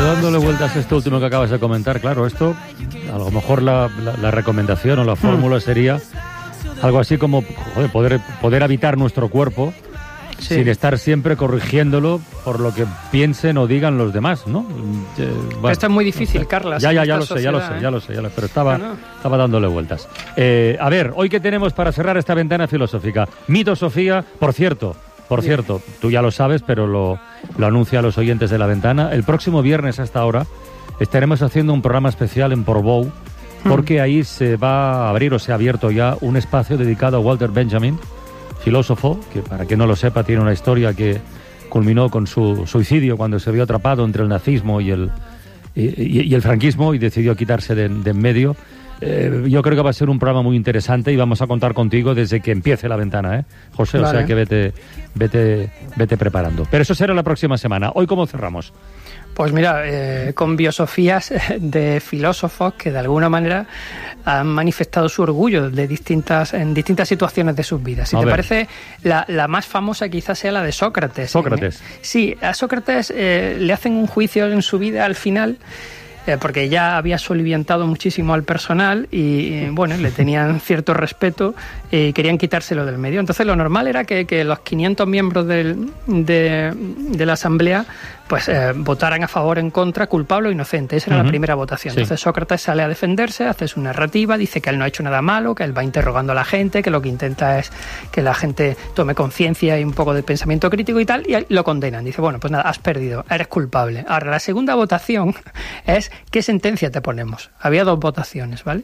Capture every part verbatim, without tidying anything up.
dándole vueltas a esto último que acabas de comentar, claro, esto, a lo mejor la, la, la recomendación o la fórmula mm. sería algo así como joder, poder, poder habitar nuestro cuerpo sí. sin estar siempre corrigiéndolo por lo que piensen o digan los demás, ¿no? Eh, bueno, esto es muy difícil, no sé. Carlas. Ya, ya, ya lo sé, ya lo sé, ya lo sé, ya lo sé, pero estaba, no, no. estaba dándole vueltas. Eh, a ver, hoy qué tenemos para cerrar esta ventana filosófica. Mito Sofía, por cierto, por Bien. cierto, tú ya lo sabes, pero lo, lo anuncia a los oyentes de La Ventana. El próximo viernes a esta hora estaremos haciendo un programa especial en Portbou, porque ahí se va a abrir o se ha abierto ya un espacio dedicado a Walter Benjamin, filósofo, que para quien no lo sepa tiene una historia que culminó con su suicidio cuando se vio atrapado entre el nazismo y el, y, y, y el franquismo y decidió quitarse de, de en medio. Eh, yo creo que va a ser un programa muy interesante y vamos a contar contigo desde que empiece La Ventana, ¿eh, José? Vale. O sea que vete, vete, vete preparando. Pero eso será la próxima semana. ¿Hoy cómo cerramos? Pues mira, eh, con biosofías de filósofos que de alguna manera han manifestado su orgullo de distintas, en distintas situaciones de sus vidas. Si a te ver. parece, la, la más famosa quizás sea la de Sócrates. Sócrates. ¿eh? Sí, a Sócrates eh, le hacen un juicio en su vida al final, Eh, porque ya había soliviantado muchísimo al personal y, y bueno, le tenían cierto respeto y querían quitárselo del medio. Entonces lo normal era que, que los quinientos miembros del, de, de la asamblea pues eh, votaran a favor, en contra, culpable o inocente. Esa era uh-huh. la primera votación. Sí. Entonces Sócrates sale a defenderse, hace su narrativa, dice que él no ha hecho nada malo, que él va interrogando a la gente, que lo que intenta es que la gente tome conciencia y un poco de pensamiento crítico y tal, y lo condenan. Dice, bueno, pues nada, has perdido, eres culpable. Ahora, la segunda votación es ¿qué sentencia te ponemos? Había dos votaciones, ¿vale?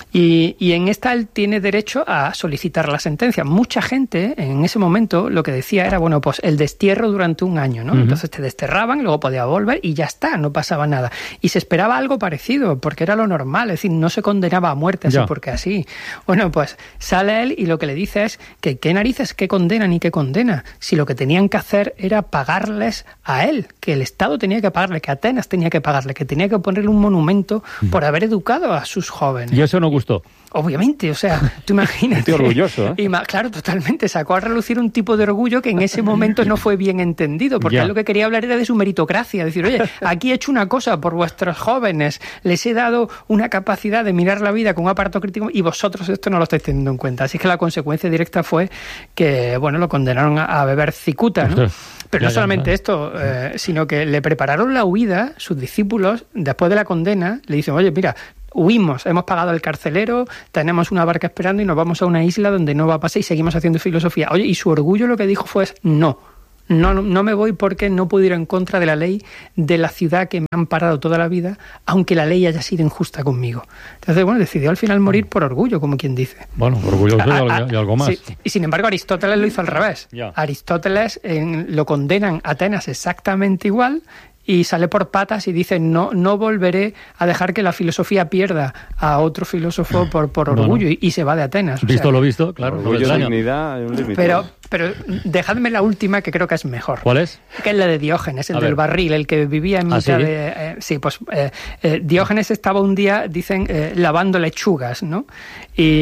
Y, y en esta él tiene derecho a solicitar la sentencia. Mucha gente en ese momento lo que decía era, bueno, pues el destierro durante un año, ¿no? Uh-huh. Entonces te desterraban, luego podía volver y ya está, no pasaba nada. Y se esperaba algo parecido, porque era lo normal, es decir, no se condenaba a muerte así ya. porque así. Bueno, pues sale él y lo que le dice es que qué narices, qué condena ni qué condena, si lo que tenían que hacer era pagarles a él, que el Estado tenía que pagarle, que Atenas tenía que pagarle, que tenía que ponerle un monumento por haber educado a sus jóvenes. Y eso no gustó. Obviamente, o sea, tú imagínate. Estoy orgulloso, ¿eh? Y, claro, totalmente. Sacó a relucir un tipo de orgullo que en ese momento no fue bien entendido, porque él lo que quería hablar era de su meritocracia. Decir, oye, aquí he hecho una cosa por vuestros jóvenes, les he dado una capacidad de mirar la vida con un aparato crítico y vosotros esto no lo estáis teniendo en cuenta. Así que la consecuencia directa fue que, bueno, lo condenaron a beber cicuta, ¿no? Pero no solamente esto, eh, sino que le prepararon la huida, sus discípulos, después de la condena, le dicen, oye, mira, huimos, hemos pagado al carcelero, tenemos una barca esperando y nos vamos a una isla donde no va a pasar y seguimos haciendo filosofía. Oye, y su orgullo lo que dijo fue, no, no, no me voy porque no puedo ir en contra de la ley de la ciudad que me han parado toda la vida, aunque la ley haya sido injusta conmigo. Entonces, bueno, decidió al final morir por orgullo, como quien dice. Bueno, orgulloso y algo más. Sí. Y sin embargo, Aristóteles lo hizo al revés. Ya. Aristóteles en, lo condenan a Atenas exactamente igual, y sale por patas y dice, no, no volveré a dejar que la filosofía pierda a otro filósofo por, por orgullo, no, no. Y, y se va de Atenas. Visto o sea, lo visto, claro. Orgullo, dignidad, un límite. Pero, pero dejadme la última, que creo que es mejor. ¿Cuál es? Que es la de Diógenes, el a del ver. barril, el que vivía en mitad ¿Ah, sí? de... Eh, sí, pues eh, eh, Diógenes estaba un día, dicen, eh, lavando lechugas, ¿no? Y...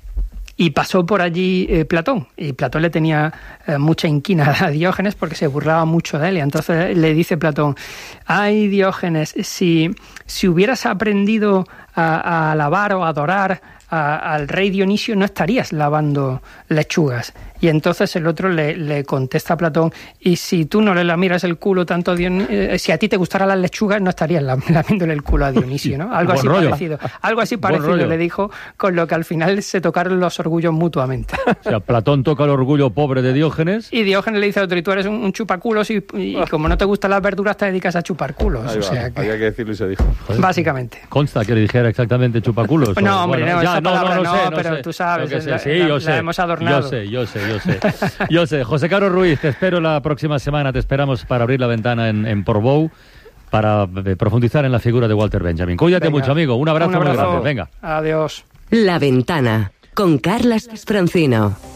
Y pasó por allí eh, Platón, y Platón le tenía eh, mucha inquina a Diógenes porque se burlaba mucho de él, y entonces le dice Platón, ay Diógenes, si, si hubieras aprendido a, a lavar o a adorar a, al rey Dionisio, no estarías lavando lechugas. Y entonces el otro le, le contesta a Platón, y si tú no le la miras el culo tanto a Dionisio, eh, si a ti te gustaran las lechugas, no estarías lamiéndole el culo a Dionisio, ¿no? Algo así rollo. parecido. Algo así parecido le dijo, con lo que al final se tocaron los orgullos mutuamente. O sea, Platón toca el orgullo pobre de Diógenes. Y Diógenes le dice al otro, y tú eres un, un chupaculos, y, y ah. como no te gustan las verduras, te dedicas a chupar culos. Ahí o va, sea que... había que decirlo y se dijo. Joder. Básicamente. Consta que le dijera exactamente chupaculos. No, hombre, bueno, no, ya, esa no, palabra no, no, no, sé, no pero sé, tú sabes, sé. la, Sí, la, yo la sé. hemos adornado. Yo sé, yo sé, yo sé. Yo sé. José Carlos Ruiz, te espero la próxima semana, te esperamos para abrir la ventana en, en Portbou, para eh, profundizar en la figura de Walter Benjamin. Cuídate Venga. mucho, amigo. Un abrazo, Un abrazo muy grande. Venga. Adiós. La Ventana, con Carlas Francino.